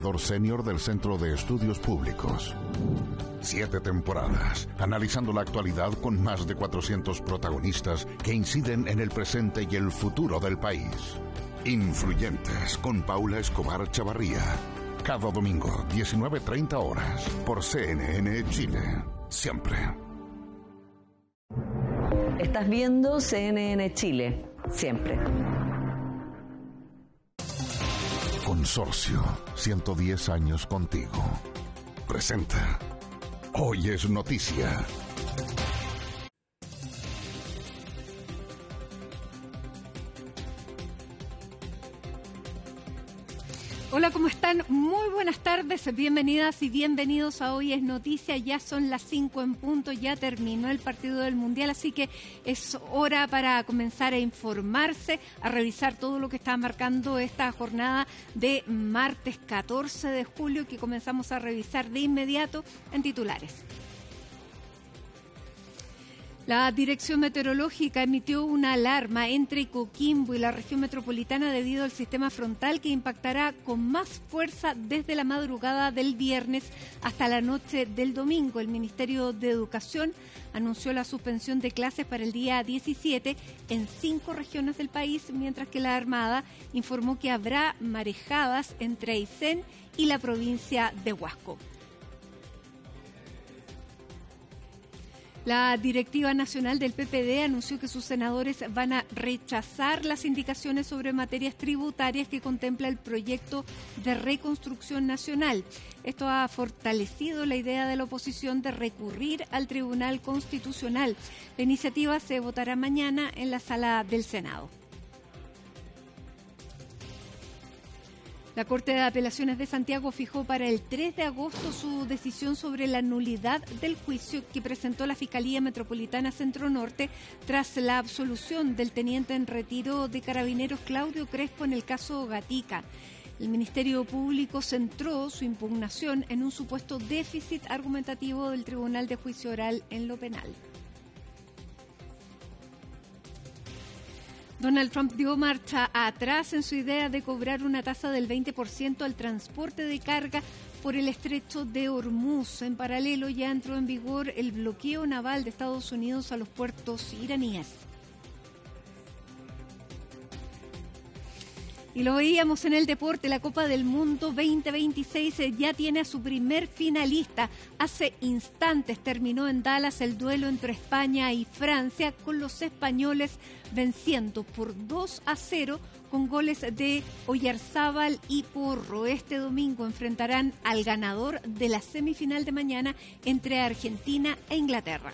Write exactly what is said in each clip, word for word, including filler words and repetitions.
Senior del Centro de Estudios Públicos. Siete temporadas, analizando la actualidad con más de cuatrocientos protagonistas que inciden en el presente y el futuro del país. Influyentes, con Paula Escobar Chavarría. Cada domingo, diecinueve treinta horas, por C N N Chile. Siempre. Estás viendo C N N Chile. Siempre. Consorcio, ciento diez años contigo. Presenta. Hoy es noticia. Hola, ¿cómo están? Muy buenas tardes, bienvenidas y bienvenidos a Hoy es Noticia. Ya son las cinco en punto, ya terminó el partido del Mundial, así que es hora para comenzar a informarse, a revisar todo lo que está marcando esta jornada de martes catorce de julio, que comenzamos a revisar de inmediato en titulares. La Dirección Meteorológica emitió una alarma entre Coquimbo y la región metropolitana debido al sistema frontal que impactará con más fuerza desde la madrugada del viernes hasta la noche del domingo. El Ministerio de Educación anunció la suspensión de clases para el día diecisiete en cinco regiones del país, mientras que la Armada informó que habrá marejadas entre Aysén y la provincia de Huasco. La directiva nacional del P P D anunció que sus senadores van a rechazar las indicaciones sobre materias tributarias que contempla el proyecto de reconstrucción nacional. Esto ha fortalecido la idea de la oposición de recurrir al Tribunal Constitucional. La iniciativa se votará mañana en la sala del Senado. La Corte de Apelaciones de Santiago fijó para el tres de agosto su decisión sobre la nulidad del juicio que presentó la Fiscalía Metropolitana Centro Norte tras la absolución del teniente en retiro de Carabineros Claudio Crespo en el caso Gatica. El Ministerio Público centró su impugnación en un supuesto déficit argumentativo del Tribunal de Juicio Oral en lo penal. Donald Trump dio marcha atrás en su idea de cobrar una tasa del veinte por ciento al transporte de carga por el estrecho de Hormuz. En paralelo, ya entró en vigor el bloqueo naval de Estados Unidos a los puertos iraníes. Y lo veíamos en el deporte, la Copa del Mundo veinte veintiséis ya tiene a su primer finalista. Hace instantes terminó en Dallas el duelo entre España y Francia, con los españoles venciendo por dos a cero con goles de Oyarzábal y Porro. Este domingo enfrentarán al ganador de la semifinal de mañana entre Argentina e Inglaterra.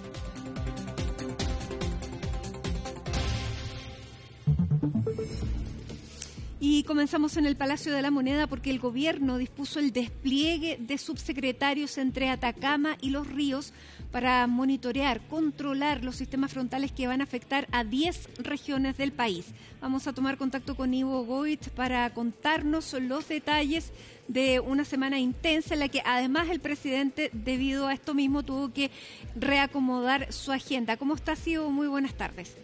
Y comenzamos en el Palacio de la Moneda porque el gobierno dispuso el despliegue de subsecretarios entre Atacama y Los Ríos para monitorear, controlar los sistemas frontales que van a afectar a diez regiones del país. Vamos a tomar contacto con Ivo Goit para contarnos los detalles de una semana intensa en la que además el presidente, debido a esto mismo, tuvo que reacomodar su agenda. ¿Cómo estás, Ivo? Muy buenas tardes.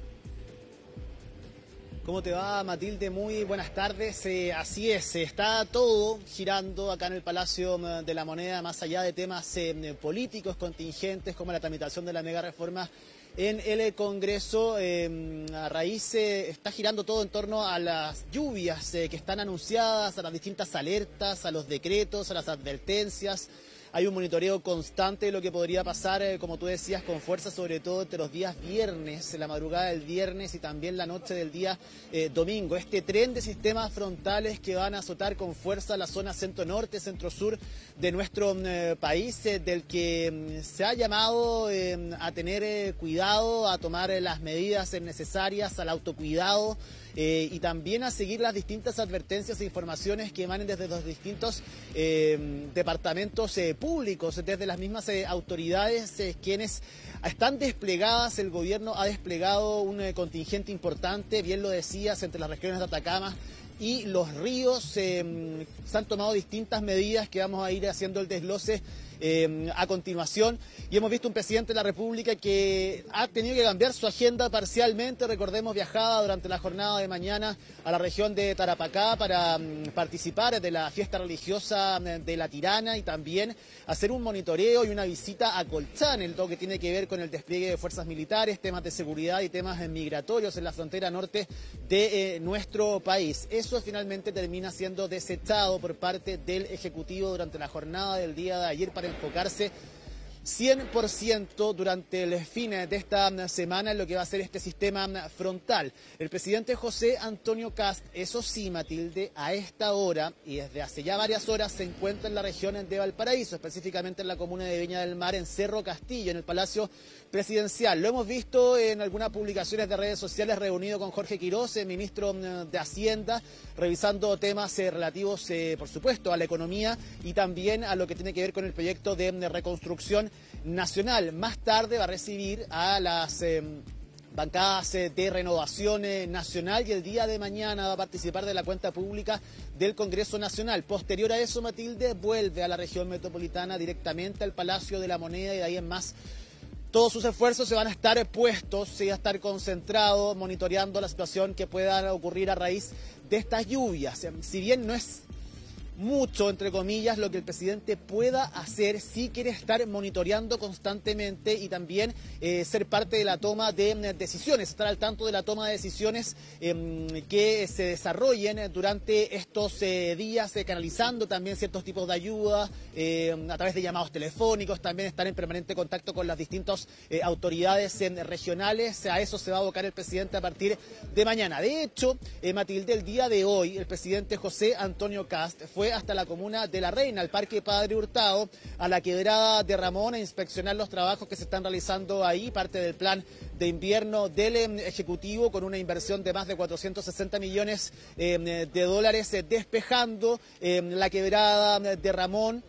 ¿Cómo te va, Matilde? Muy buenas tardes. Eh, así es, está todo girando acá en el Palacio de la Moneda, más allá de temas eh, políticos contingentes como la tramitación de la mega reforma en el Congreso. Eh, a raíz eh, está girando todo en torno a las lluvias eh, que están anunciadas, a las distintas alertas, a los decretos, a las advertencias. Hay un monitoreo constante de lo que podría pasar, eh, como tú decías, con fuerza, sobre todo entre los días viernes, la madrugada del viernes y también la noche del día eh, domingo. Este tren de sistemas frontales que van a azotar con fuerza la zona centro-norte, centro-sur de nuestro eh, país, eh, del que eh, se ha llamado eh, a tener eh, cuidado, a tomar eh, las medidas eh, necesarias, al autocuidado. Eh, y también a seguir las distintas advertencias e informaciones que emanen desde los distintos eh, departamentos eh, públicos, desde las mismas eh, autoridades, eh, quienes están desplegadas. El gobierno ha desplegado un eh, contingente importante, bien lo decías, entre las regiones de Atacama y Los Ríos. Eh, se han tomado distintas medidas que vamos a ir haciendo el desglose eh, a continuación. Y hemos visto un presidente de la República que ha tenido que cambiar su agenda parcialmente. Recordemos, viajaba durante la jornada de mañana a la región de Tarapacá para um, participar de la fiesta religiosa de la Tirana y también hacer un monitoreo y una visita a Colchán, en todo lo que tiene que ver con el despliegue de fuerzas militares, temas de seguridad y temas migratorios en la frontera norte de eh, nuestro país. Eso finalmente termina siendo desechado por parte del Ejecutivo durante la jornada del día de ayer para enfocarse cien por ciento durante el fin de esta semana en lo que va a ser este sistema frontal. El presidente José Antonio Kast, eso sí, Matilde, a esta hora y desde hace ya varias horas se encuentra en la región de Valparaíso, específicamente en la comuna de Viña del Mar, en Cerro Castillo, en el Palacio Presidencial. Lo hemos visto en algunas publicaciones de redes sociales, reunido con Jorge Quiroz, el ministro de Hacienda, revisando temas eh, relativos, eh, por supuesto, a la economía y también a lo que tiene que ver con el proyecto de, de reconstrucción nacional. Más tarde va a recibir a las eh, bancadas eh, de renovación eh, nacional y el día de mañana va a participar de la cuenta pública del Congreso Nacional. Posterior a eso, Matilde, vuelve a la región metropolitana directamente al Palacio de la Moneda y de ahí en más todos sus esfuerzos se van a estar puestos, se va a estar concentrado, monitoreando la situación que pueda ocurrir a raíz de estas lluvias. Si bien no es mucho, entre comillas, lo que el presidente pueda hacer, sí quiere estar monitoreando constantemente y también eh, ser parte de la toma de eh, decisiones, estar al tanto de la toma de decisiones eh, que se desarrollen durante estos eh, días, eh, canalizando también ciertos tipos de ayuda eh, a través de llamados telefónicos, también estar en permanente contacto con las distintas eh, autoridades eh, regionales. A eso se va a abocar el presidente a partir de mañana. De hecho, eh, Matilde, el día de hoy, el presidente José Antonio Kast fue hasta la comuna de La Reina, al Parque Padre Hurtado, a la quebrada de Ramón, a inspeccionar los trabajos que se están realizando ahí, parte del plan de invierno del eh, Ejecutivo, con una inversión de más de cuatrocientos sesenta millones eh, de dólares, eh, despejando eh, la quebrada de Ramón.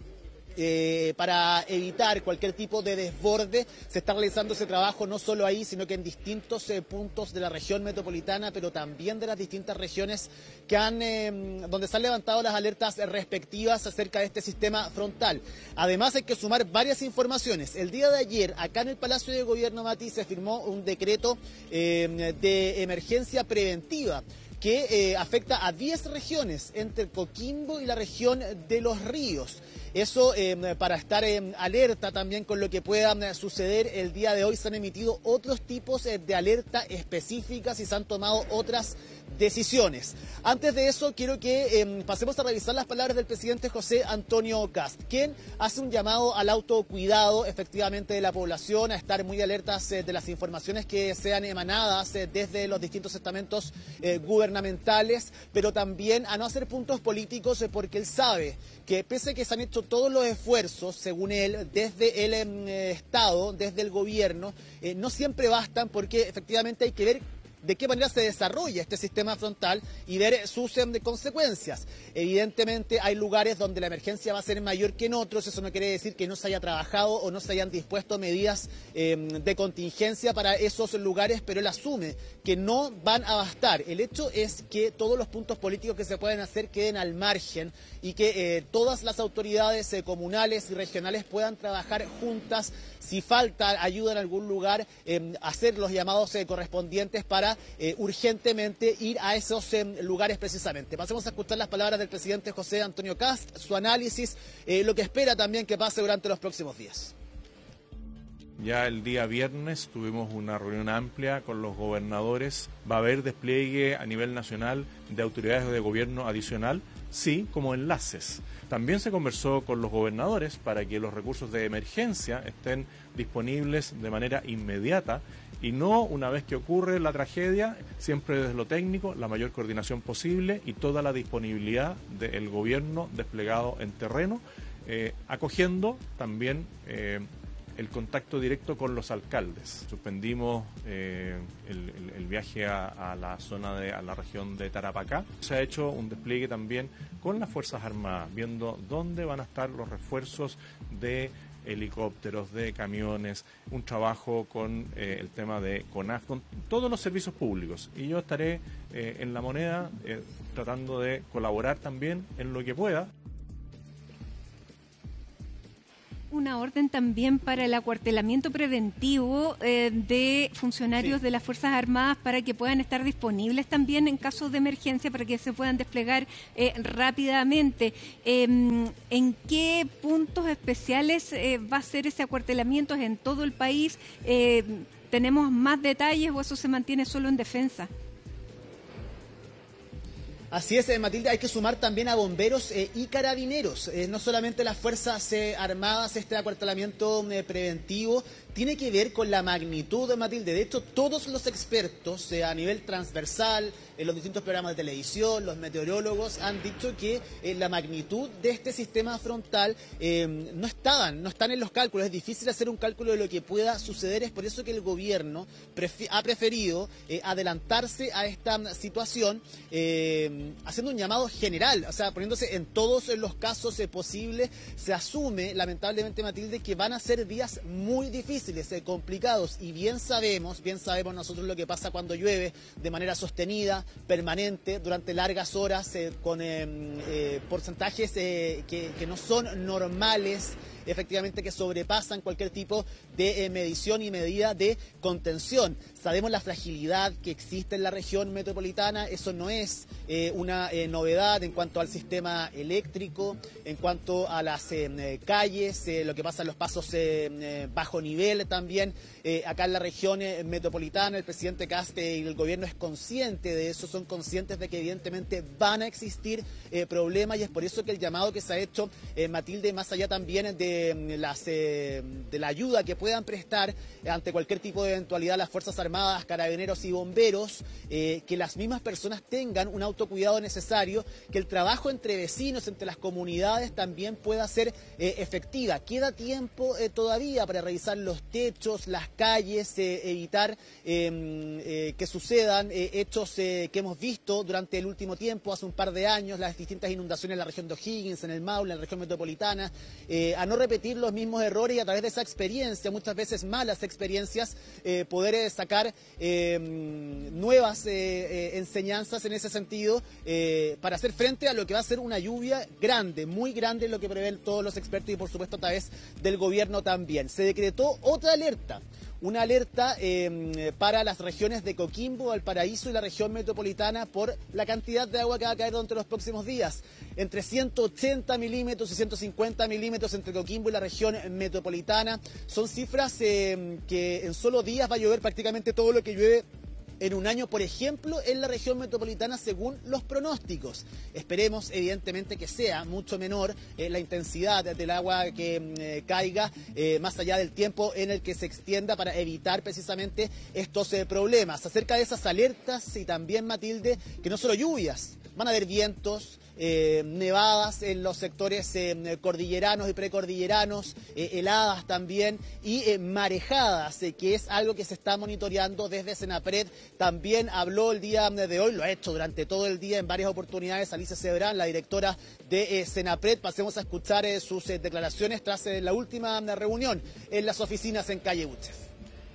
Eh, para evitar cualquier tipo de desborde. Se está realizando ese trabajo no solo ahí, sino que en distintos eh, puntos de la región metropolitana, pero también de las distintas regiones que han, eh, donde se han levantado las alertas respectivas acerca de este sistema frontal. Además, hay que sumar varias informaciones. El día de ayer, acá en el Palacio de Gobierno, Mati, se firmó un decreto eh, de emergencia preventiva que eh, afecta a diez regiones, entre Coquimbo y la región de Los Ríos. Eso eh, para estar eh, alerta también con lo que pueda eh, suceder. El día de hoy se han emitido otros tipos eh, de alerta específicas y se han tomado otras decisiones. Antes de eso, quiero que eh, pasemos a revisar las palabras del presidente José Antonio Kast, quien hace un llamado al autocuidado efectivamente de la población, a estar muy alertas eh, de las informaciones que sean emanadas eh, desde los distintos estamentos eh, gubernamentales, pero también a no hacer puntos políticos eh, porque él sabe que pese a que se han hecho todos los esfuerzos, según él, desde el eh, Estado, desde el gobierno, eh, no siempre bastan porque efectivamente hay que ver de qué manera se desarrolla este sistema frontal y ver sus eh, consecuencias. Evidentemente hay lugares donde la emergencia va a ser mayor que en otros. Eso no quiere decir que no se haya trabajado o no se hayan dispuesto medidas eh, de contingencia para esos lugares, pero él asume que no van a bastar. El hecho es que todos los puntos políticos que se pueden hacer queden al margen y que eh, todas las autoridades eh, comunales y regionales puedan trabajar juntas. Si falta ayuda en algún lugar, eh, hacer los llamados eh, correspondientes para eh, urgentemente ir a esos eh, lugares precisamente. Pasemos a escuchar las palabras del presidente José Antonio Kast, su análisis, eh, lo que espera también que pase durante los próximos días. Ya el día viernes tuvimos una reunión amplia con los gobernadores. ¿Va a haber despliegue a nivel nacional de autoridades de gobierno adicional? Sí, como enlaces. También se conversó con los gobernadores para que los recursos de emergencia estén disponibles de manera inmediata y no una vez que ocurre la tragedia, siempre desde lo técnico, la mayor coordinación posible y toda la disponibilidad del gobierno desplegado en terreno, eh, acogiendo también eh, el contacto directo con los alcaldes. Suspendimos eh, el, el, el viaje a, a la zona de a la región de Tarapacá. Se ha hecho un despliegue también con las Fuerzas Armadas, viendo dónde van a estar los refuerzos de helicópteros, de camiones, un trabajo con eh, el tema de CONAF, con todos los servicios públicos. Y yo estaré eh, en La Moneda eh, tratando de colaborar también en lo que pueda. Una orden también para el acuartelamiento preventivo eh, de funcionarios sí. de las Fuerzas Armadas para que puedan estar disponibles también en casos de emergencia, para que se puedan desplegar eh, rápidamente. Eh, ¿En qué puntos especiales eh, va a ser ese acuartelamiento? ¿En todo el país? Eh, ¿Tenemos más detalles o eso se mantiene solo en defensa? Así es, Matilde, hay que sumar también a bomberos eh, y carabineros, eh, no solamente las Fuerzas eh, Armadas, este acuartelamiento eh, preventivo tiene que ver con la magnitud, Matilde. De hecho, todos los expertos eh, a nivel transversal, en los distintos programas de televisión, los meteorólogos han dicho que eh, la magnitud de este sistema frontal eh, no estaban, no están en los cálculos. Es difícil hacer un cálculo de lo que pueda suceder. Es por eso que el gobierno prefi- ha preferido eh, adelantarse a esta situación, eh, haciendo un llamado general, o sea, poniéndose en todos los casos eh, posibles. Se asume, lamentablemente, Matilde, que van a ser días muy difíciles, eh, complicados, y bien sabemos, bien sabemos nosotros lo que pasa cuando llueve de manera sostenida, permanente, durante largas horas, eh, con eh, eh, porcentajes eh, que, que no son normales, efectivamente, que sobrepasan cualquier tipo de eh, medición y medida de contención. Sabemos la fragilidad que existe en la región metropolitana. Eso no es eh, una eh, novedad en cuanto al sistema eléctrico, en cuanto a las eh, calles, eh, lo que pasa en los pasos eh, eh, bajo nivel también. Eh, acá en la región eh, metropolitana, el presidente Kast eh, y el gobierno es consciente de eso, son conscientes de que evidentemente van a existir eh, problemas, y es por eso que el llamado que se ha hecho, eh, Matilde, más allá también de, las, eh, de la ayuda que puedan prestar ante cualquier tipo de eventualidad las Fuerzas Armadas, carabineros y bomberos, eh, que las mismas personas tengan un autocuidado necesario, que el trabajo entre vecinos, entre las comunidades también pueda ser eh, efectiva. Queda tiempo eh, todavía para revisar los techos, las calles, eh, evitar eh, eh, que sucedan eh, hechos eh, que hemos visto durante el último tiempo, hace un par de años, las distintas inundaciones en la región de O'Higgins, en el Maule, en la región metropolitana, eh, a no repetir los mismos errores, y a través de esa experiencia, muchas veces malas experiencias, eh, poder eh, sacar eh, nuevas eh, eh, enseñanzas en ese sentido, eh, para hacer frente a lo que va a ser una lluvia grande, muy grande, lo que prevén todos los expertos, y por supuesto a través del gobierno también. Se decretó otra alerta. Una alerta eh, para las regiones de Coquimbo, Valparaíso y la región metropolitana por la cantidad de agua que va a caer durante los próximos días. Entre ciento ochenta milímetros y ciento cincuenta milímetros entre Coquimbo y la región metropolitana. Son cifras eh, que en solo días va a llover prácticamente todo lo que llueve en un año, por ejemplo, en la región metropolitana, según los pronósticos. Esperemos, evidentemente, que sea mucho menor eh, la intensidad del agua que eh, caiga, eh, más allá del tiempo en el que se extienda, para evitar precisamente estos eh, problemas. Acerca de esas alertas, y también, Matilde, que no solo lluvias, van a haber vientos, Eh, nevadas en los sectores eh, cordilleranos y precordilleranos, eh, heladas también, y eh, marejadas, eh, que es algo que se está monitoreando desde Senapred. También habló el día de hoy, lo ha hecho durante todo el día en varias oportunidades, Alicia Cebrán, la directora de eh, Senapred. Pasemos a escuchar eh, sus eh, declaraciones tras eh, la última reunión en las oficinas en Calle Uches.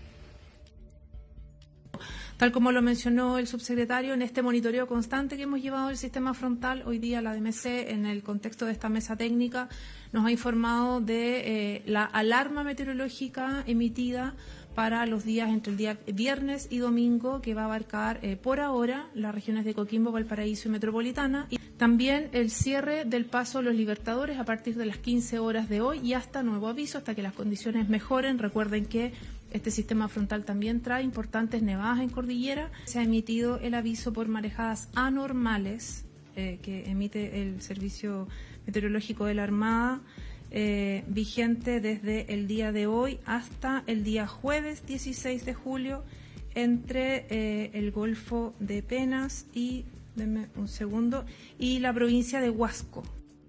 Tal como lo mencionó el subsecretario, en este monitoreo constante que hemos llevado del sistema frontal, hoy día la D M C, en el contexto de esta mesa técnica, nos ha informado de eh, la alarma meteorológica emitida para los días entre el día viernes y domingo, que va a abarcar eh, por ahora las regiones de Coquimbo, Valparaíso y Metropolitana, y también el cierre del paso Los Libertadores a partir de las quince horas de hoy y hasta nuevo aviso, hasta que las condiciones mejoren. Recuerden que este sistema frontal también trae importantes nevadas en cordillera. Se ha emitido el aviso por marejadas anormales eh, que emite el Servicio Meteorológico de la Armada, eh, vigente desde el día de hoy hasta el día jueves dieciséis de julio entre eh, el Golfo de Penas y, denme un segundo, y la provincia de Huasco.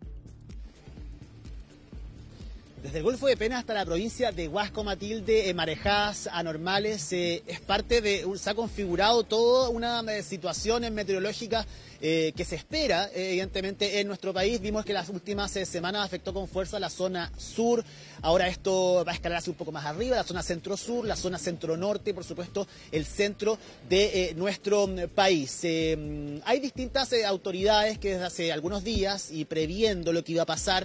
Desde el Golfo de Penas hasta la provincia de Huasco, Matilde, eh, marejadas anormales, eh, es parte de, se ha configurado toda una eh, situación meteorológica eh, que se espera, eh, evidentemente, en nuestro país. Vimos que las últimas eh, semanas afectó con fuerza la zona sur. Ahora esto va a escalar hacia un poco más arriba, la zona centro-sur, la zona centro-norte y, por supuesto, el centro de eh, nuestro país. Eh, hay distintas eh, autoridades que desde hace algunos días, y previendo lo que iba a pasar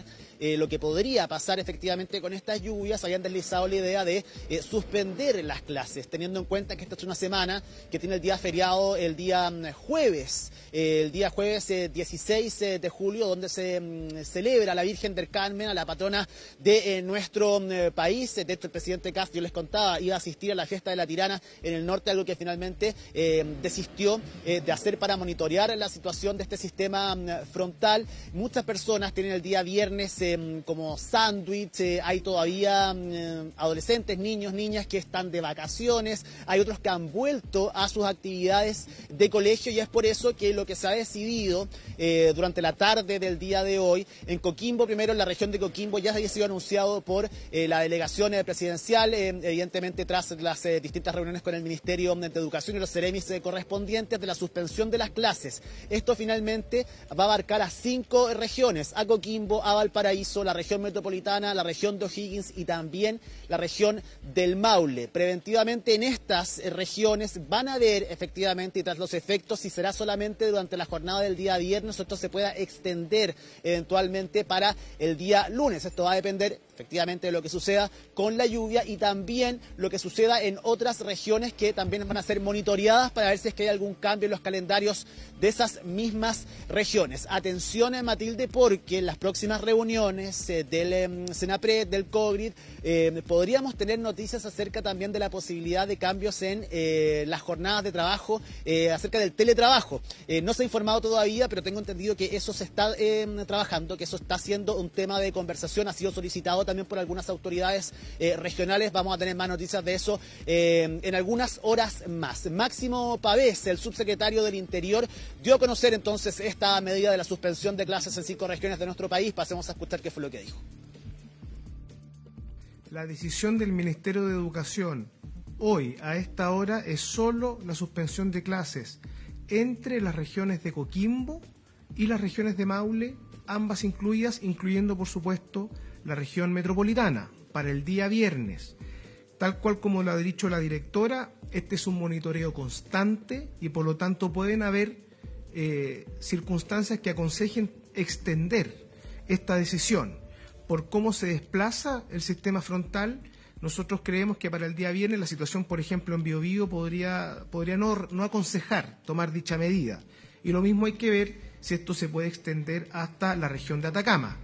eh, lo que podría pasar efectivamente con estas lluvias, habían deslizado la idea de eh, suspender las clases, teniendo en cuenta que esta es una semana que tiene el día feriado el día mm, jueves, eh, el día jueves eh, dieciséis de julio, donde se mm, celebra a la Virgen del Carmen, a la patrona de eh, nuestro mm, país. De hecho, el presidente Kast, yo les contaba, iba a asistir a la fiesta de la Tirana en el norte, algo que finalmente eh, desistió eh, de hacer para monitorear la situación de este sistema mm, frontal. Muchas personas tienen el día viernes eh, como sándwich, eh, hay todavía eh, adolescentes, niños, niñas que están de vacaciones, hay otros que han vuelto a sus actividades de colegio, y es por eso que lo que se ha decidido eh, durante la tarde del día de hoy en Coquimbo, primero en la región de Coquimbo, ya había sido anunciado por eh, la delegación eh, presidencial, eh, evidentemente tras las eh, distintas reuniones con el Ministerio de Educación y los seremis eh, correspondientes, de la suspensión de las clases. Esto finalmente va a abarcar a cinco regiones: a Coquimbo, a Valparaíso, la región metropolitana, la región de O'Higgins y también la región del Maule. Preventivamente en estas eh, regiones van a ver efectivamente, y tras los efectos, si será solamente durante la jornada del día viernes o esto se pueda extender eventualmente para el día lunes. Esto va a depender efectivamente de lo que suceda con la lluvia y también lo que suceda en otras regiones que también van a ser monitoreadas para ver si es que hay algún cambio en los calendarios de esas mismas regiones. Atención, Matilde, porque en las próximas reuniones eh, del eh, Senapred, del COGRID, eh, podríamos tener noticias acerca también de la posibilidad de cambios en eh, las jornadas de trabajo, eh, acerca del teletrabajo. Eh, no se ha informado todavía, pero tengo entendido que eso se está eh, trabajando, que eso está siendo un tema de conversación, ha sido solicitado también por algunas autoridades eh, regionales. Vamos a tener más noticias de eso eh, en algunas horas más. Máximo Pavés, el subsecretario del Interior, dio a conocer entonces esta medida de la suspensión de clases en cinco regiones de nuestro país. Pasemos a escuchar qué fue lo que dijo. La decisión del Ministerio de Educación hoy, a esta hora, es solo la suspensión de clases entre las regiones de Coquimbo y las regiones de Maule, ambas incluidas, incluyendo, por supuesto, la región metropolitana, para el día viernes. Tal cual como lo ha dicho la directora, este es un monitoreo constante y por lo tanto pueden haber eh, circunstancias que aconsejen extender esta decisión. Por cómo se desplaza el sistema frontal, nosotros creemos que para el día viernes la situación, por ejemplo, en Biobío podría, podría no, no aconsejar tomar dicha medida. Y lo mismo hay que ver si esto se puede extender hasta la región de Atacama.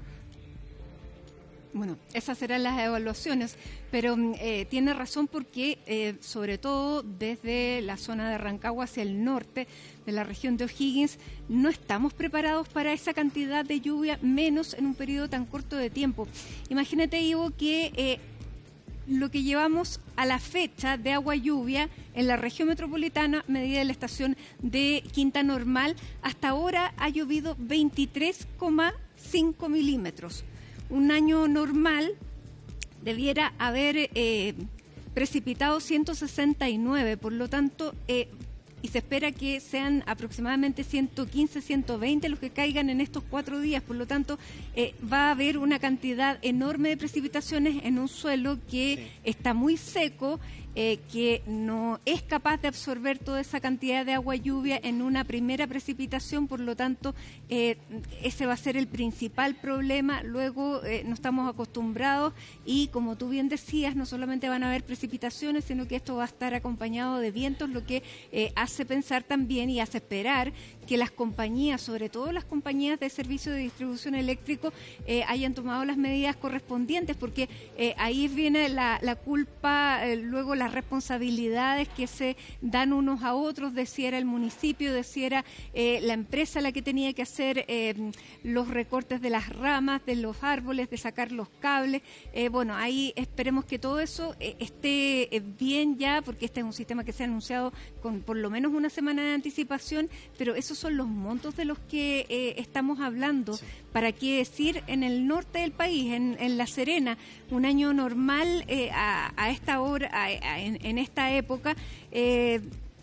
Bueno, esas serán las evaluaciones, pero eh, tiene razón porque, eh, sobre todo desde la zona de Rancagua hacia el norte de la región de O'Higgins, no estamos preparados para esa cantidad de lluvia, menos en un periodo tan corto de tiempo. Imagínate, Ivo, que eh, lo que llevamos a la fecha de agua lluvia en la región metropolitana, medida de la estación de Quinta Normal, hasta ahora ha llovido veintitrés coma cinco milímetros. Un año normal debiera haber eh, precipitado ciento sesenta y nueve, por lo tanto, eh, y se espera que sean aproximadamente ciento quince, ciento veinte los que caigan en estos cuatro días, por lo tanto, eh, va a haber una cantidad enorme de precipitaciones en un suelo que sí. está muy seco, eh, que no es capaz de absorber toda esa cantidad de agua lluvia en una primera precipitación, por lo tanto, eh, ese va a ser el principal problema. Luego eh, no estamos acostumbrados y, como tú bien decías, no solamente van a haber precipitaciones, sino que esto va a estar acompañado de vientos, lo que eh, hace pensar también y hace esperar que las compañías, sobre todo las compañías de servicio de distribución eléctrico, eh, hayan tomado las medidas correspondientes, porque eh, ahí viene la, la culpa, eh, luego las responsabilidades que se dan unos a otros, de si era el municipio, de si era eh, la empresa la que tenía que hacer eh, los recortes de las ramas, de los árboles, de sacar los cables. Eh, bueno, ahí esperemos que todo eso eh, esté eh, bien ya, porque este es un sistema que se ha anunciado con por lo menos una semana de anticipación, pero esos son los montos de los que eh, estamos hablando. Sí. ¿Para qué decir en el norte del país, en, en La Serena, un año normal eh, a, a esta hora, a, a, en, en esta época, eh,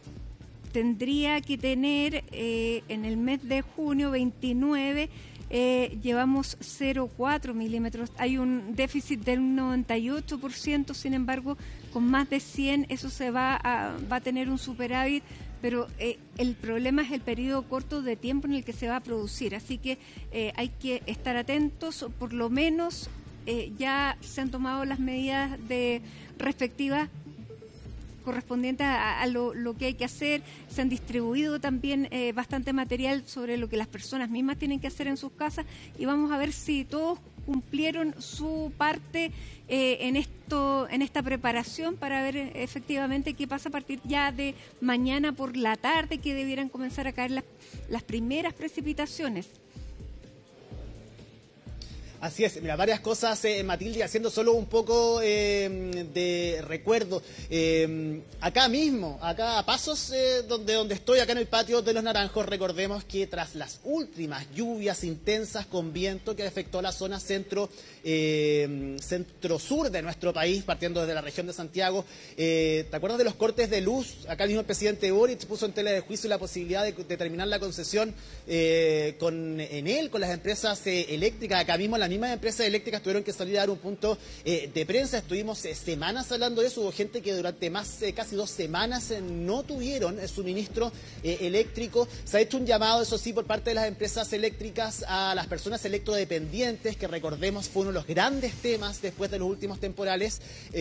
tendría que tener eh, en el mes de junio veintinueve, eh, llevamos cero coma cuatro milímetros, hay un déficit del noventa y ocho por ciento, sin embargo, con más de cien, eso se va a, va a tener un superávit pero eh, el problema es el periodo corto de tiempo en el que se va a producir, así que eh, hay que estar atentos, por lo menos eh, ya se han tomado las medidas de respectivas correspondientes a, a lo, lo que hay que hacer, se han distribuido también eh, bastante material sobre lo que las personas mismas tienen que hacer en sus casas y vamos a ver si todos cumplieron su parte eh, en esto, en esta preparación para ver eh, efectivamente qué pasa a partir ya de mañana por la tarde, que debieran comenzar a caer las, las primeras precipitaciones. Así es, mira, varias cosas, eh, Matilde, haciendo solo un poco eh, de recuerdo. Eh, acá mismo, acá a pasos eh, donde, donde estoy, acá en el patio de Los Naranjos, recordemos que tras las últimas lluvias intensas con viento que afectó la zona centro, eh, centro-sur de nuestro país, partiendo desde la región de Santiago, eh, ¿te acuerdas de los cortes de luz? Acá mismo el presidente Boric puso en tela de juicio la posibilidad de, de terminar la concesión eh, con en él, con las empresas eh, eléctricas. Acá mismo la mismas empresas eléctricas tuvieron que salir a dar un punto eh, de prensa. Estuvimos eh, semanas hablando de eso. Hubo gente que durante más eh, casi dos semanas eh, no tuvieron eh, suministro eh, eléctrico. Se ha hecho un llamado, eso sí, por parte de las empresas eléctricas a las personas electrodependientes, que recordemos fue uno de los grandes temas después de los últimos temporales,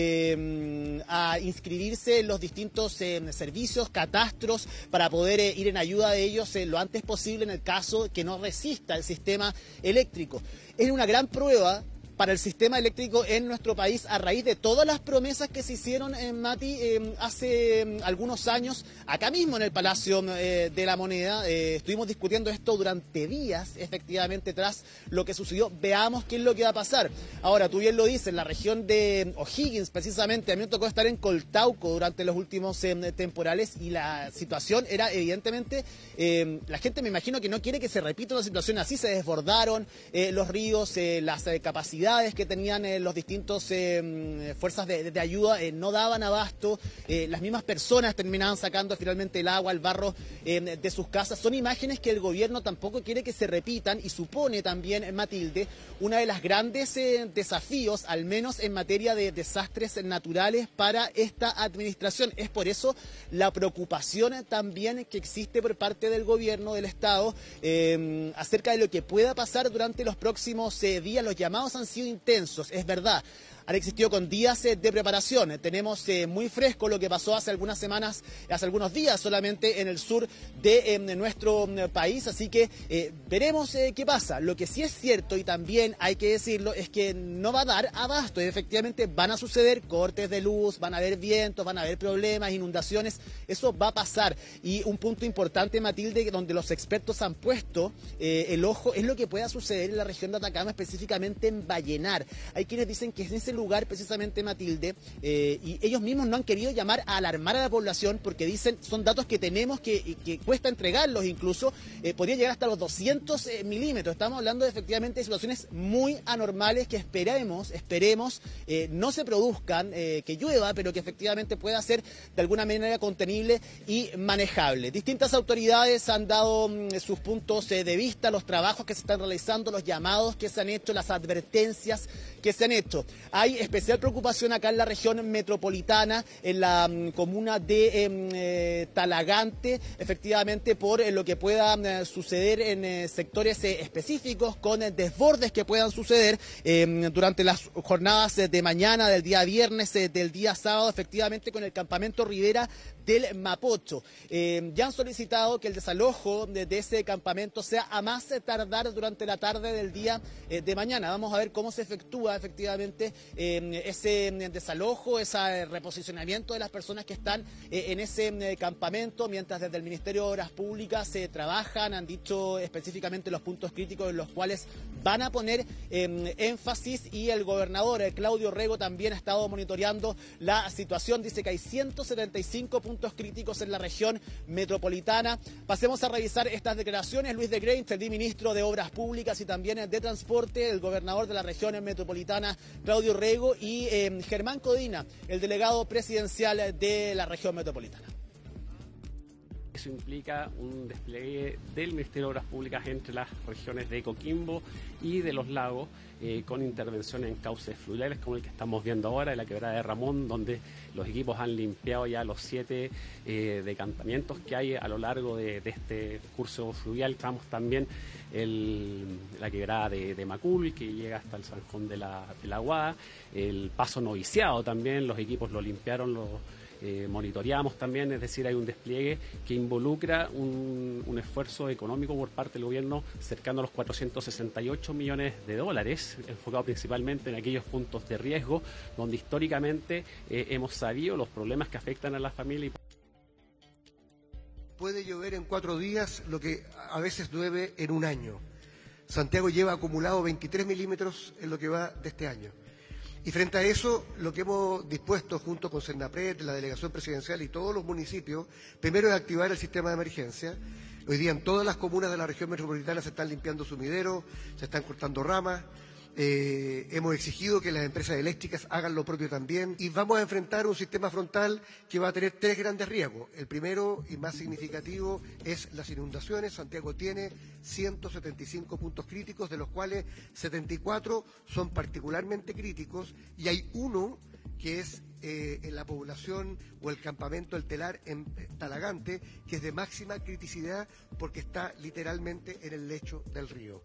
eh, a inscribirse en los distintos eh, servicios, catastros, para poder eh, ir en ayuda de ellos eh, lo antes posible en el caso que no resista el sistema eléctrico. Es una gran prueba para el sistema eléctrico en nuestro país a raíz de todas las promesas que se hicieron en Mati eh, hace eh, algunos años, acá mismo en el Palacio eh, de la Moneda. Eh, estuvimos discutiendo esto durante días, efectivamente, tras lo que sucedió. Veamos qué es lo que va a pasar. Ahora, tú bien lo dices, en la región de O'Higgins, precisamente, a mí me tocó estar en Coltauco durante los últimos eh, temporales y la situación era, evidentemente, eh, la gente me imagino que no quiere que se repita una situación así. Se desbordaron eh, los ríos, eh, las eh, capacidades que tenían eh, los distintos eh, fuerzas de, de ayuda eh, no daban abasto, eh, las mismas personas terminaban sacando finalmente el agua, el barro eh, de sus casas. Son imágenes que el gobierno tampoco quiere que se repitan y supone también, Matilde, una de las grandes eh, desafíos, al menos en materia de desastres naturales para esta administración. Es por eso la preocupación también que existe por parte del gobierno del Estado eh, acerca de lo que pueda pasar durante los próximos eh, días. Los llamados han sido intensos, es verdad. Han existido con días eh, de preparación. Tenemos eh, muy fresco lo que pasó hace algunas semanas, hace algunos días solamente en el sur de, eh, de nuestro eh, país, así que eh, veremos eh, qué pasa. Lo que sí es cierto, y también hay que decirlo, es que no va a dar abasto. Efectivamente van a suceder cortes de luz, van a haber vientos, van a haber problemas, inundaciones, eso va a pasar. Y un punto importante, Matilde, donde los expertos han puesto eh, el ojo, es lo que pueda suceder en la región de Atacama, específicamente en Vallenar. Hay quienes dicen que es ese lugar, precisamente, Matilde, eh, y ellos mismos no han querido llamar a alarmar a la población porque dicen, son datos que tenemos que, que cuesta entregarlos incluso, eh, podría llegar hasta los doscientos eh, milímetros. Estamos hablando de, efectivamente, de situaciones muy anormales que esperemos, esperemos eh, no se produzcan, eh, que llueva, pero que efectivamente pueda ser de alguna manera contenible y manejable. Distintas autoridades han dado mm, sus puntos eh, de vista, los trabajos que se están realizando, los llamados que se han hecho, las advertencias que se han hecho. Hay especial preocupación acá en la región metropolitana, en la um, comuna de eh, Talagante, efectivamente por eh, lo que pueda eh, suceder en eh, sectores eh, específicos, con eh, desbordes que puedan suceder eh, durante las jornadas eh, de mañana, del día viernes, eh, del día sábado, efectivamente con el campamento Rivera del Mapocho. Eh, ya han solicitado que el desalojo de, de ese campamento sea a más tardar durante la tarde del día eh, de mañana. Vamos a ver cómo se efectúa efectivamente eh, ese desalojo, ese reposicionamiento de las personas que están eh, en ese eh, campamento, mientras desde el Ministerio de Obras Públicas se eh, trabajan, han dicho específicamente los puntos críticos en los cuales van a poner eh, énfasis, y el gobernador eh, Claudio Rego también ha estado monitoreando la situación. Dice que hay ciento setenta y cinco puntos críticos en la región metropolitana. Pasemos a revisar estas declaraciones. Luis de Grey, el ministro de Obras Públicas y también de Transporte, el gobernador de la región metropolitana Claudio Rego, y eh, Germán Codina, el delegado presidencial de la región metropolitana. eso implica un despliegue del Ministerio de Obras Públicas entre las regiones de Coquimbo y de los lagos, eh, con intervenciones en cauces fluviales como el que estamos viendo ahora, en la quebrada de Ramón, donde los equipos han limpiado ya los siete eh, decantamientos que hay a lo largo de, de este curso fluvial. Estamos también el, la quebrada de, de Macul, que llega hasta el Zanjón de la, de la Aguada, el paso noviciado también, los equipos lo limpiaron, lo eh, monitoreamos también, es decir, hay un despliegue que involucra un, un esfuerzo económico por parte del gobierno cercano a los cuatrocientos sesenta y ocho millones de dólares, enfocado principalmente en aquellos puntos de riesgo donde históricamente eh, hemos sabido los problemas que afectan a la familia. Puede llover en cuatro días lo que a veces llueve en un año. Santiago lleva acumulado veintitrés milímetros en lo que va de este año. Y frente a eso, lo que hemos dispuesto junto con Cernapred, la delegación presidencial y todos los municipios, primero es activar el sistema de emergencia. Hoy día en todas las comunas de la región metropolitana se están limpiando sumideros, se están cortando ramas. Eh, hemos exigido que las empresas eléctricas hagan lo propio también y vamos a enfrentar un sistema frontal que va a tener tres grandes riesgos. El primero y más significativo es las inundaciones. Santiago tiene ciento setenta y cinco puntos críticos, de los cuales setenta y cuatro son particularmente críticos y hay uno que es eh, en la población o el campamento El Telar en Talagante, que es de máxima criticidad porque está literalmente en el lecho del río.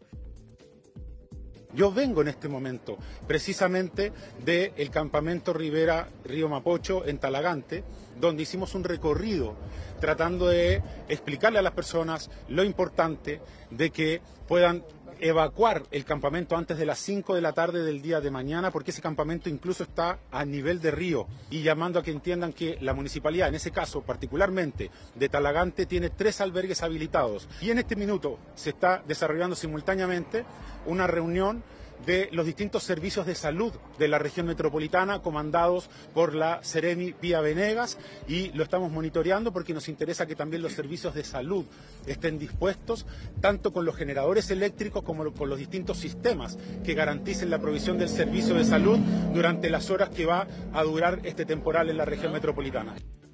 Yo vengo en este momento precisamente del campamento Rivera Río Mapocho en Talagante, donde hicimos un recorrido tratando de explicarle a las personas lo importante de que puedan evacuar el campamento antes de las cinco de la tarde del día de mañana, porque ese campamento incluso está a nivel de río, y llamando a que entiendan que la municipalidad, en ese caso particularmente de Talagante, tiene tres albergues habilitados y en este minuto se está desarrollando simultáneamente una reunión de los distintos servicios de salud de la región metropolitana, comandados por la Seremi Pía Venegas, y lo estamos monitoreando porque nos interesa que también los servicios de salud estén dispuestos, tanto con los generadores eléctricos como con los distintos sistemas que garanticen la provisión del servicio de salud durante las horas que va a durar este temporal en la región metropolitana.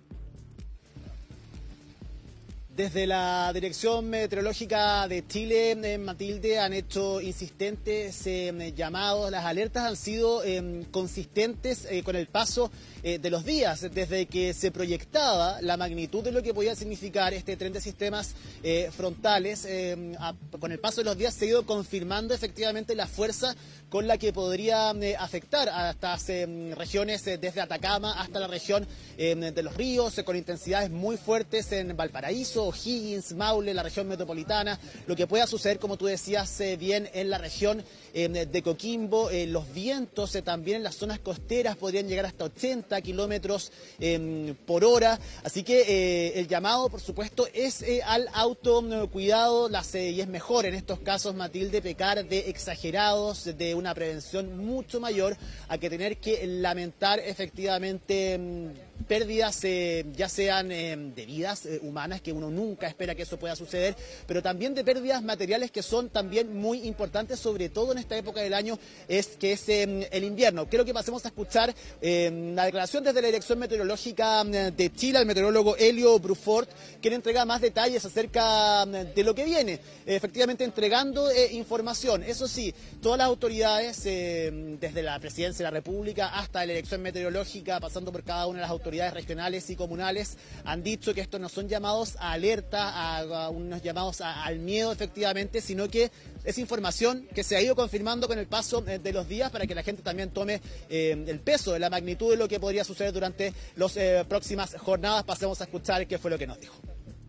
Desde la Dirección Meteorológica de Chile, eh, Matilde, han hecho insistentes eh, llamados. Las alertas han sido eh, consistentes eh, con el paso eh, de los días, desde que se proyectaba la magnitud de lo que podía significar este tren de sistemas eh, frontales. Eh, a, con el paso de los días se ha ido confirmando efectivamente la fuerza con la que podría eh, afectar a estas eh, regiones, eh, desde Atacama hasta la región eh, de los ríos, eh, con intensidades muy fuertes en Valparaíso, O'Higgins, Maule, la región metropolitana, lo que pueda suceder, como tú decías eh, bien, en la región eh, de Coquimbo. Eh, los vientos eh, también en las zonas costeras podrían llegar hasta ochenta kilómetros eh, por hora, así que eh, el llamado, por supuesto, es eh, al autocuidado, las, eh, y es mejor en estos casos, Matilde, pecar de exagerados, de una prevención mucho mayor, a que tener que lamentar efectivamente mmm, pérdidas, eh, ya sean eh, de vidas eh, humanas, que uno nunca espera que eso pueda suceder, pero también de pérdidas materiales, que son también muy importantes, sobre todo en esta época del año, es que es eh, el invierno. Quiero que pasemos a escuchar eh, la declaración desde la Dirección Meteorológica de Chile, al meteorólogo Helio Brufort, quien entrega más detalles acerca de lo que viene, efectivamente entregando eh, información. Eso sí, todas las autoridades, eh, desde la Presidencia de la República hasta la Dirección Meteorológica, pasando por cada una de las autoridades autoridades regionales y comunales, han dicho que estos no son llamados a alerta, a, a unos llamados a, al miedo efectivamente, sino que es información que se ha ido confirmando con el paso de los días, para que la gente también tome eh, el peso de la magnitud de lo que podría suceder durante las eh, próximas jornadas. Pasemos a escuchar qué fue lo que nos dijo.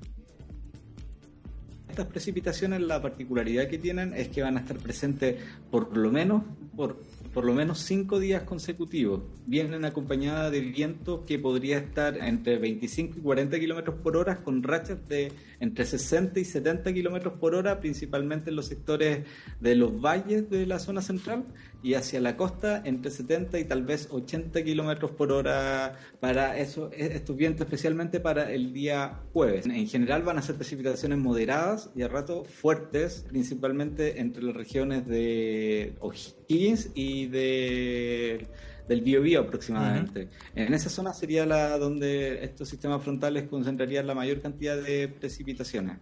Estas precipitaciones, la particularidad que tienen es que van a estar presentes por lo menos por por lo menos cinco días consecutivos. Vienen acompañadas de viento que podría estar entre veinticinco y cuarenta kilómetros por hora, con rachas de entre sesenta y setenta kilómetros por hora, principalmente en los sectores de los valles de la zona central, y hacia la costa entre setenta y tal vez ochenta kilómetros por hora para eso, estos vientos, especialmente para el día jueves. En general van a ser precipitaciones moderadas y a rato fuertes, principalmente entre las regiones de O'Higgins y de del Biobío aproximadamente. Uh-huh. En esa zona sería la donde estos sistemas frontales concentrarían la mayor cantidad de precipitaciones.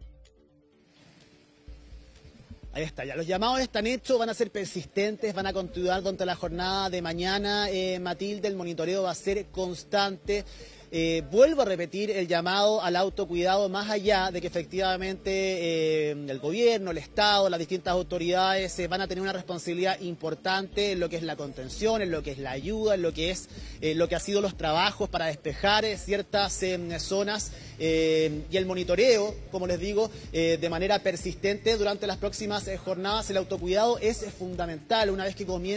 Ahí está, ya los llamados están hechos, van a ser persistentes, van a continuar durante la jornada de mañana. Eh, Matilde, el monitoreo va a ser constante. Eh, vuelvo a repetir el llamado al autocuidado, más allá de que efectivamente eh, el gobierno, el Estado, las distintas autoridades eh, van a tener una responsabilidad importante en lo que es la contención, en lo que es la ayuda, en lo que es eh, lo que ha sido los trabajos para despejar eh, ciertas eh, zonas eh, y el monitoreo, como les digo, eh, de manera persistente durante las próximas eh, jornadas. El autocuidado es fundamental una vez que comience